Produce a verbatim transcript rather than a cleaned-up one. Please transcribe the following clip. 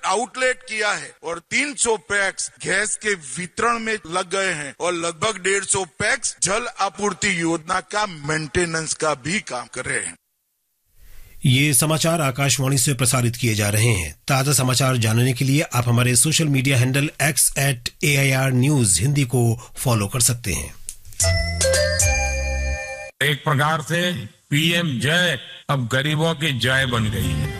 Outlet किया है और तीन सौ पैक्स गैस के वितरण में लग गए हैं और लगभग डेढ़ सौ पैक्स जल आपूर्ति योजना का मेंटेनेंस का भी काम कर रहे हैं। ये समाचार आकाशवाणी से प्रसारित किए जा रहे हैं। ताजा समाचार जानने के लिए आप हमारे social media handle x eight A I R news Hindi को फॉलो कर सकते हैं। एक प्रकार से पीएम जय अब गरीबों की जय बन गई है।